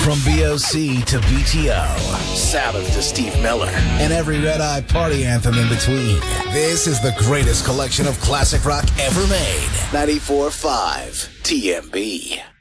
From BOC to BTO, Sabbath to Steve Miller, and every Red Eye party anthem in between. This is the greatest collection of classic rock ever made. 94.5 TMB.